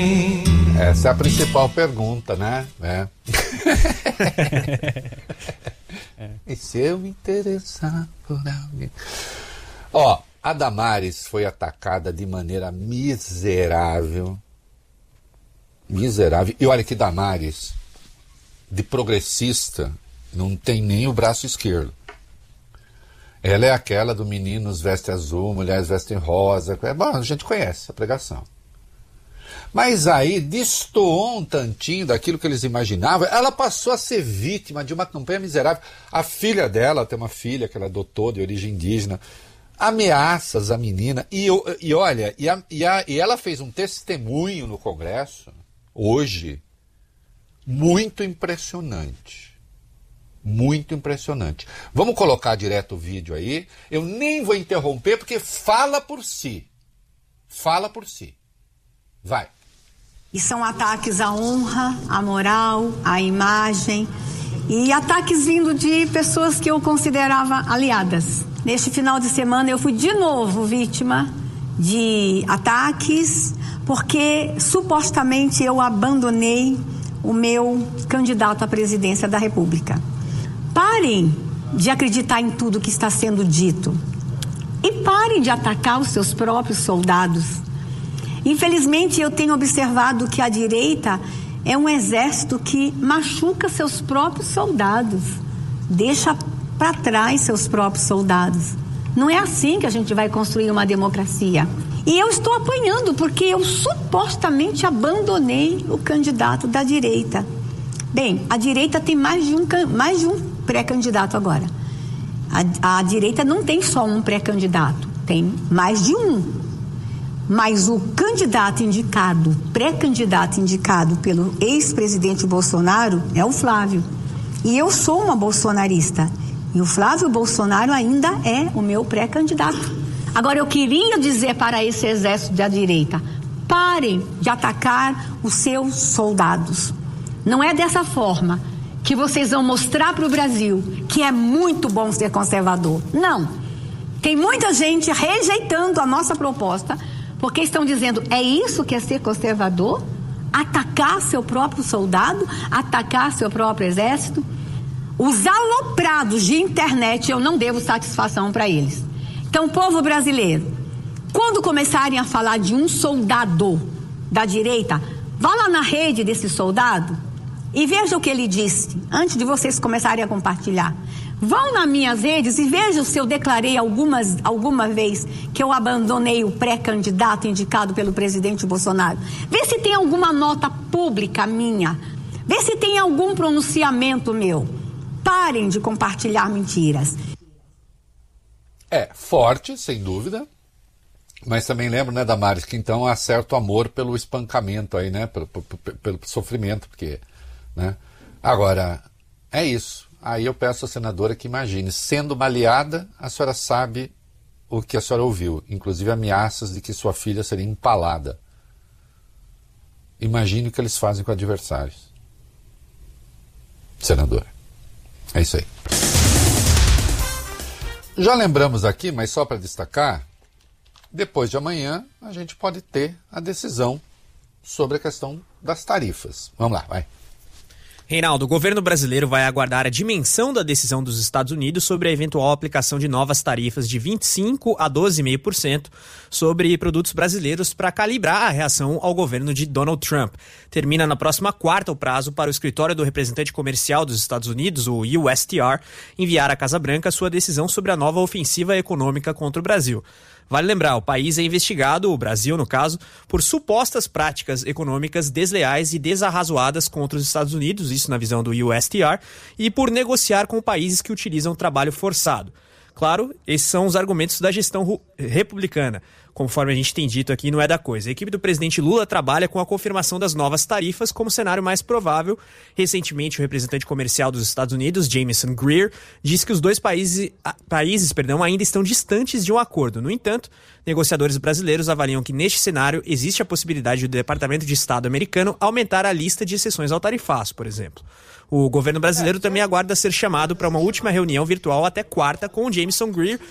Essa é a principal pergunta, né? E se eu me interessar por alguém? A Damares foi atacada de maneira miserável. Miserável. E olha que Damares, de progressista, não tem nem o braço esquerdo. Ela é aquela do meninos vestem azul, mulheres vestem rosa. Bom, a gente conhece a pregação. Mas aí destoou um tantinho daquilo que eles imaginavam. Ela passou a ser vítima de uma campanha miserável. A filha dela, tem uma filha que ela adotou de origem indígena, ameaças à menina. E ela fez um testemunho no Congresso, hoje, muito impressionante. Muito impressionante. Vamos colocar direto o vídeo aí. Eu nem vou interromper, porque fala por si. Fala por si. Vai. E são ataques à honra, à moral, à imagem. E ataques vindo de pessoas que eu considerava aliadas. Neste final de semana eu fui de novo vítima de ataques, porque supostamente eu abandonei o meu candidato à presidência da República. Parem de acreditar em tudo que está sendo dito e parem de atacar os seus próprios soldados. Infelizmente, eu tenho observado que a direita é um exército que machuca seus próprios soldados, deixa para trás seus próprios soldados. Não é assim que a gente vai construir uma democracia. E eu estou apanhando porque eu supostamente abandonei o candidato da direita. Bem, a direita tem mais de um pré-candidato agora. A direita não tem só um pré-candidato, tem mais de um. Mas o candidato indicado, pré-candidato indicado pelo ex-presidente Bolsonaro é o Flávio. E eu sou uma bolsonarista. E o Flávio Bolsonaro ainda é o meu pré-candidato. Agora, eu queria dizer para esse exército da direita: parem de atacar os seus soldados. Não é dessa forma que vocês vão mostrar para o Brasil que é muito bom ser conservador. Não. Tem muita gente rejeitando a nossa proposta porque estão dizendo: é isso que é ser conservador? Atacar seu próprio soldado? Atacar seu próprio exército? Os aloprados de internet, eu não devo satisfação para eles. Então, povo brasileiro, quando começarem a falar de um soldado da direita, vá lá na rede desse soldado e veja o que ele disse, antes de vocês começarem a compartilhar. Vão nas minhas redes e vejam se eu declarei alguma vez que eu abandonei o pré-candidato indicado pelo presidente Bolsonaro. Vê se tem alguma nota pública minha. Vê se tem algum pronunciamento meu. Parem de compartilhar mentiras. É forte, sem dúvida. Mas também lembro, né, Damares, que então há certo amor pelo espancamento aí, né? Pelo sofrimento, porque... né? Agora, é isso. Aí eu peço à senadora que imagine, sendo uma aliada, a senhora sabe o que a senhora ouviu, inclusive ameaças de que sua filha seria empalada. Imagine o que eles fazem com adversários. Senadora, é isso aí. Já lembramos aqui, mas só para destacar, depois de amanhã a gente pode ter a decisão sobre a questão das tarifas. Vamos lá, vai. Reinaldo, o governo brasileiro vai aguardar a dimensão da decisão dos Estados Unidos sobre a eventual aplicação de novas tarifas de 25% a 12,5% sobre produtos brasileiros para calibrar a reação ao governo de Donald Trump. Termina na próxima quarta o prazo para o escritório do representante comercial dos Estados Unidos, o USTR, enviar à Casa Branca sua decisão sobre a nova ofensiva econômica contra o Brasil. Vale lembrar, o país é investigado, o Brasil no caso, por supostas práticas econômicas desleais e desarrazoadas contra os Estados Unidos, isso na visão do USTR, e por negociar com países que utilizam trabalho forçado. Claro, esses são os argumentos da gestão republicana. Conforme a gente tem dito aqui, não é da coisa. A equipe do presidente Lula trabalha com a confirmação das novas tarifas como cenário mais provável. Recentemente, o representante comercial dos Estados Unidos, Jamieson Greer, disse que os dois países ainda estão distantes de um acordo. No entanto, negociadores brasileiros avaliam que neste cenário existe a possibilidade do Departamento de Estado americano aumentar a lista de exceções ao tarifaço, por exemplo. O governo brasileiro também aguarda ser chamado para uma última reunião virtual até quarta com o Jamieson Greer